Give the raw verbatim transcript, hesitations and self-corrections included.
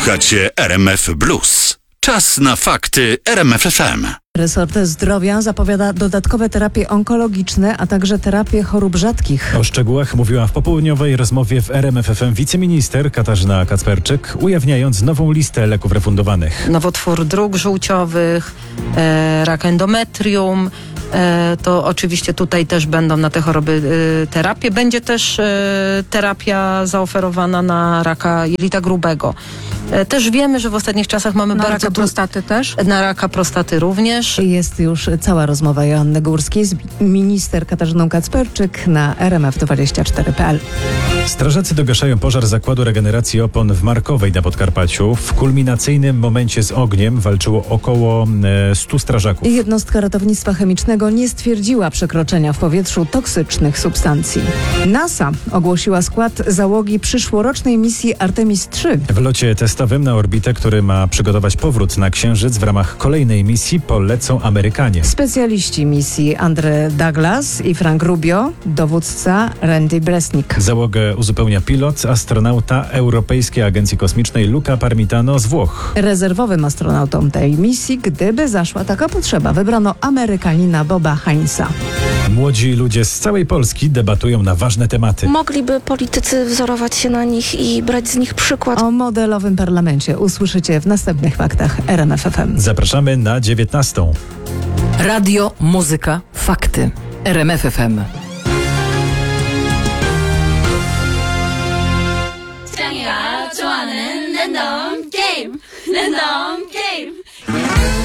Słuchacie R M F Blues. Czas na fakty R M F F M. Resort Zdrowia zapowiada dodatkowe terapie onkologiczne, a także terapie chorób rzadkich. O szczegółach mówiła w popołudniowej rozmowie w R M F F M wiceminister Katarzyna Kacperczyk, ujawniając nową listę leków refundowanych. Nowotwór dróg żółciowych, e, rak endometrium, e, to oczywiście tutaj też będą na te choroby e, terapie. Będzie też e, terapia zaoferowana na raka jelita grubego. E, też wiemy, że w ostatnich czasach mamy Na bardzo... raka prostaty też? Na raka prostaty również. Jest już cała rozmowa Joanny Górskiej z minister Katarzyną Kacperczyk na R M F dwadzieścia cztery kropka p l. Strażacy dogaszają pożar zakładu regeneracji opon w Markowej na Podkarpaciu. W kulminacyjnym momencie z ogniem walczyło około e, stu strażaków. Jednostka ratownictwa chemicznego nie stwierdziła przekroczenia w powietrzu toksycznych substancji. NASA ogłosiła skład załogi przyszłorocznej misji Artemis trzy. W locie testowym na orbitę, który ma przygotować powrót na Księżyc w ramach kolejnej misji, polecą Amerykanie. Specjaliści misji Andre Douglas i Frank Rubio, dowódca Randy Bresnik. Załogę uzupełnia pilot, astronauta Europejskiej Agencji Kosmicznej Luca Parmitano z Włoch. Rezerwowym astronautą tej misji, gdyby zaszła taka potrzeba, wybrano Amerykanina Boba Heinza. Młodzi ludzie z całej Polski debatują na ważne tematy. Mogliby politycy wzorować się na nich i brać z nich przykład. O modelowym parlamencie usłyszycie w następnych faktach R M F F M. Zapraszamy na dziewiętnastą. Radio, muzyka, fakty. R M F F M. 짱이가 좋아하는 랜덤 게임 랜덤 게임